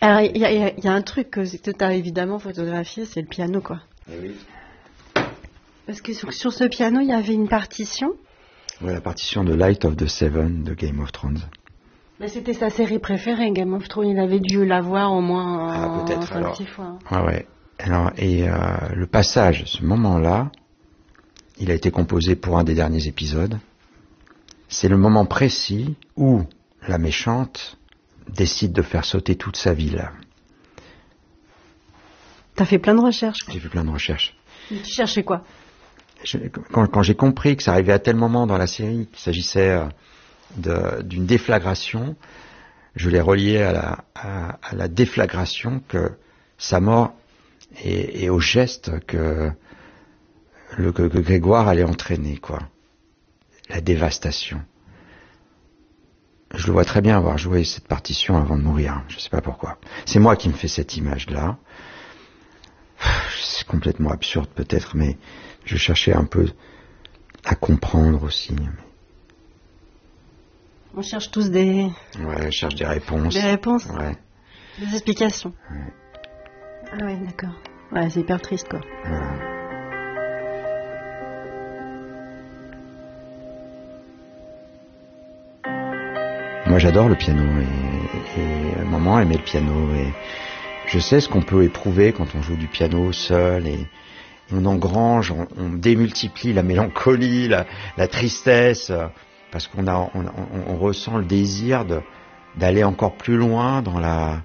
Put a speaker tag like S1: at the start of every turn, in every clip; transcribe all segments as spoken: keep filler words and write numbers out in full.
S1: Alors, il y, y, y a un truc que tu as évidemment photographié, c'est le piano, quoi.
S2: Eh oui.
S1: Parce que sur, sur ce piano, il y avait une partition.
S2: Ouais, la partition de Light of the Seven de Game of Thrones.
S1: Mais c'était sa série préférée, Game of Thrones. Il avait dû la voir au moins
S2: ah, peut-être,
S1: cinq
S2: alors.
S1: six fois.
S2: Ah ouais. Alors, et euh, le passage, ce moment-là, il a été composé pour un des derniers épisodes. C'est le moment précis où la méchante décide de faire sauter toute sa ville.
S1: T'as fait plein de recherches.
S2: J'ai fait plein de recherches.
S1: Tu cherchais quoi?
S2: Je, quand, quand j'ai compris que ça arrivait à tel moment dans la série qu'il s'agissait de, d'une déflagration, je l'ai relié à la, à, à la déflagration que sa mort et, et au geste que, le, que, que Grégoire allait entraîner, quoi. La dévastation. Je le vois très bien avoir joué cette partition avant de mourir. Je ne sais pas pourquoi. C'est moi qui me fais cette image-là. C'est complètement absurde peut-être, mais je cherchais un peu à comprendre aussi.
S1: On cherche tous des...
S2: Ouais, je cherche des réponses.
S1: Des réponses.
S2: Ouais.
S1: Des explications.
S2: Ouais.
S1: Ah ouais, d'accord. Ouais, c'est hyper triste, quoi.
S2: Ouais. Moi, j'adore le piano et, et maman aimait le piano et je sais ce qu'on peut éprouver quand on joue du piano seul et, et on engrange, on, on démultiplie la mélancolie, la, la tristesse, parce qu'on a, on, on, on ressent le désir de, d'aller encore plus loin dans la.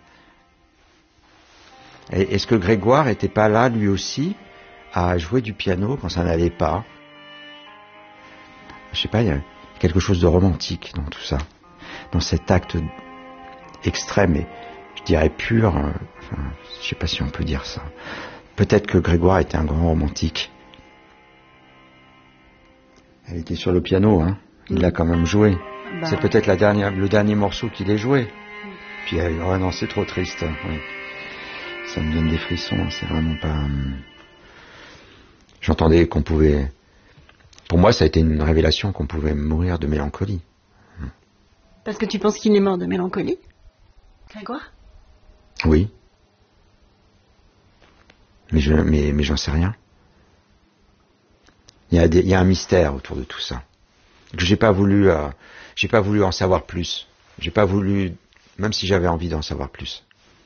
S2: Et, est-ce que Grégoire était pas là lui aussi à jouer du piano quand ça n'allait pas? Je sais pas, il y a quelque chose de romantique dans tout ça, dans cet acte extrême et je dirais pur. Euh, enfin, je sais pas si on peut dire ça. Peut-être que Grégoire était un grand romantique. Elle était sur le piano, hein. Il l'a quand même joué. Bah... C'est peut-être la dernière, le dernier morceau qu'il ait joué. Puis elle, oh non, c'est trop triste. Oui. Ça me donne des frissons. C'est vraiment pas. Hum... J'entendais qu'on pouvait. Pour moi, ça a été une révélation qu'on pouvait mourir de mélancolie.
S1: Parce que tu penses qu'il est mort de mélancolie, Grégoire?
S2: Oui. Mais je, mais, mais j'en sais rien. Il y a des, il y a un mystère autour de tout ça. Que j'ai pas voulu, euh, j'ai pas voulu en savoir plus. J'ai pas voulu, même si j'avais envie d'en savoir plus.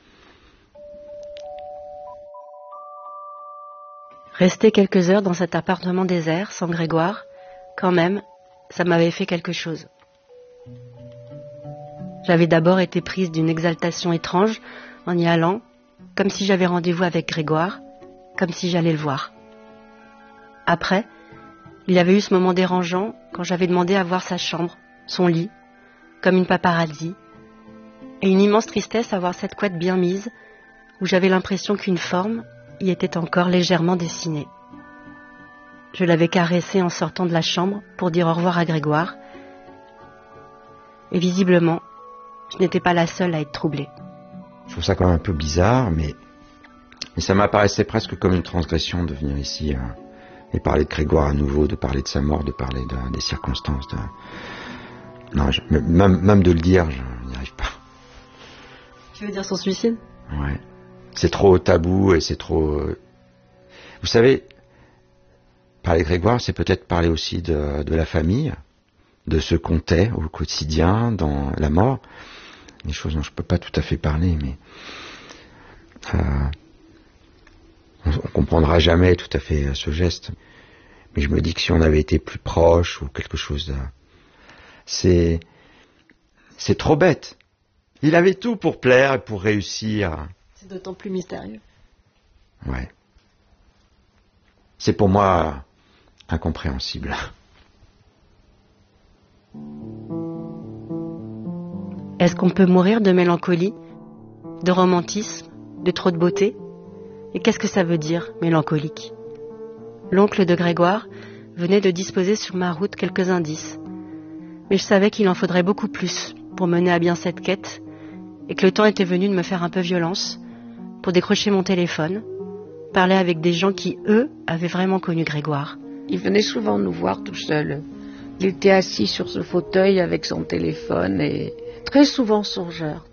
S1: Rester quelques heures dans cet appartement désert, sans Grégoire, quand même, ça m'avait fait quelque chose. J'avais d'abord été prise d'une exaltation étrange en y allant, comme si j'avais rendez-vous avec Grégoire, comme si j'allais le voir. Après, il y avait eu ce moment dérangeant quand j'avais demandé à voir sa chambre, son lit, comme une paparazzi, et une immense tristesse à voir cette couette bien mise, où j'avais l'impression qu'une forme y était encore légèrement dessinée. Je l'avais caressée en sortant de la chambre pour dire au revoir à Grégoire, et visiblement, je n'étais pas la seule à être troublée.
S2: Je trouve ça quand même un peu bizarre, mais, mais ça m'apparaissait presque comme une transgression de venir ici euh, et parler de Grégoire à nouveau, de parler de sa mort, de parler de, des circonstances. De... Non, je, même, même de le dire, je n'y arrive pas.
S1: Tu veux dire son suicide?
S2: Ouais. C'est trop tabou et c'est trop... Euh... Vous savez, parler de Grégoire, c'est peut-être parler aussi de, de la famille, de ce qu'on tait au quotidien, dans la mort. Des choses dont je ne peux pas tout à fait parler, mais euh, on ne comprendra jamais tout à fait ce geste. Mais je me dis que si on avait été plus proche ou quelque chose de... C'est, c'est trop bête. Il avait tout pour plaire et pour réussir.
S1: C'est d'autant plus mystérieux.
S2: Ouais. C'est pour moi incompréhensible.
S1: Est-ce qu'on peut mourir de mélancolie, de romantisme, de trop de beauté? Et qu'est-ce que ça veut dire, mélancolique? L'oncle de Grégoire venait de disposer sur ma route quelques indices. Mais je savais qu'il en faudrait beaucoup plus pour mener à bien cette quête, et que le temps était venu de me faire un peu violence, pour décrocher mon téléphone, parler avec des gens qui, eux, avaient vraiment connu Grégoire.
S3: Il venait souvent nous voir tout seul. Il était assis sur ce fauteuil avec son téléphone et très souvent songeur.